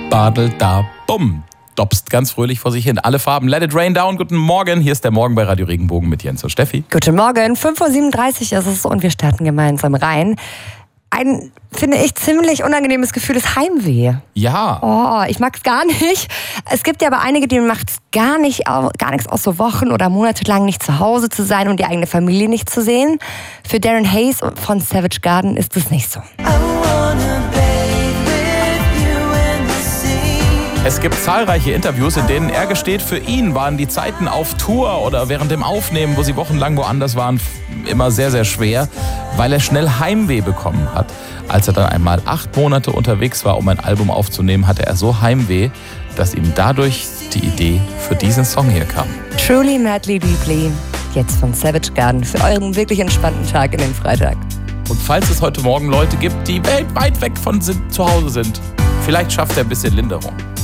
Badel da bumm. Dopst ganz fröhlich vor sich hin. Alle Farben. Let it rain down. Guten Morgen. Hier ist der Morgen bei Radio Regenbogen mit Jens und Steffi. Guten Morgen. 5:37 Uhr ist es und wir starten gemeinsam rein. Ein, finde ich, ziemlich unangenehmes Gefühl ist Heimweh. Ja. Oh, ich mag es gar nicht. Es gibt ja aber einige, denen macht es gar nichts aus, so Wochen oder Monate lang nicht zu Hause zu sein und die eigene Familie nicht zu sehen. Für Darren Hayes von Savage Garden ist es nicht so. Es gibt zahlreiche Interviews, in denen er gesteht, für ihn waren die Zeiten auf Tour oder während dem Aufnehmen, wo sie wochenlang woanders waren, immer sehr, sehr schwer, weil er schnell Heimweh bekommen hat. Als er dann einmal 8 Monate unterwegs war, um ein Album aufzunehmen, hatte er so Heimweh, dass ihm dadurch die Idee für diesen Song hier kam. Truly, Madly, Deeply, jetzt von Savage Garden für euren wirklich entspannten Tag in den Freitag. Und falls es heute Morgen Leute gibt, die weltweit weg von zu Hause sind, vielleicht schafft er ein bisschen Linderung.